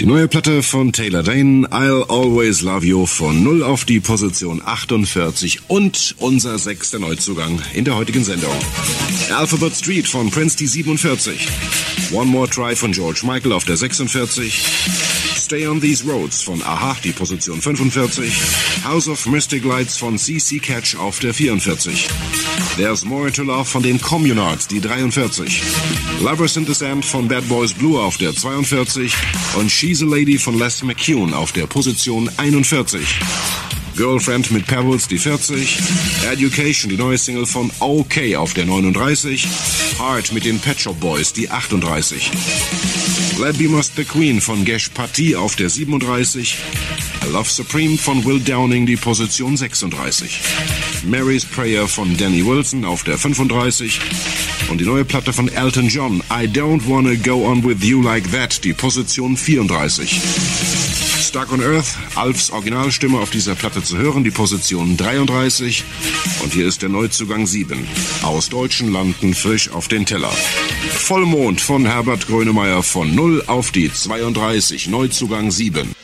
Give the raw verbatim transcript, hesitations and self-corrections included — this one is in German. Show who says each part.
Speaker 1: Die neue Platte von Taylor Dayne, I'll Always Love You, von null auf die Position achtundvierzig und unser sechster Neuzugang in der heutigen Sendung. Alphabet Street von Prince, die siebenundvierzig. One More Try von George Michael auf der sechsundvierzig. Stay on These Roads von A-ha, die Position fünfundvierzig. House of Mystic Lights von C C Catch auf der vierundvierzig. There's More to Love von den Communards, die dreiundvierzig. Lovers in the Sand von Bad Boys Blue auf der zweiundvierzig und She's a Lady von Les McCune auf der Position einundvierzig. Girlfriend mit Pebbles, die vierzig. Education, die neue Single von OK auf der neununddreißig. Heart mit den Pet Shop Boys, die achtunddreißig. Glad We Must the Queen von Gesh Patti auf der siebenunddreißig. I Love Supreme von Will Downing, die Position sechsunddreißig. Mary's Prayer von Danny Wilson auf der fünfunddreißig. Und die neue Platte von Elton John, I Don't Wanna Go On With You Like That, die Position vierunddreißig. Stuck on Earth, Alfs Originalstimme auf dieser Platte zu hören, die Position dreiunddreißig. Und hier ist der Neuzugang sieben. Aus deutschen Landen frisch auf den Teller. Vollmond von Herbert Grönemeyer von null auf die zweiunddreißig. Neuzugang sieben.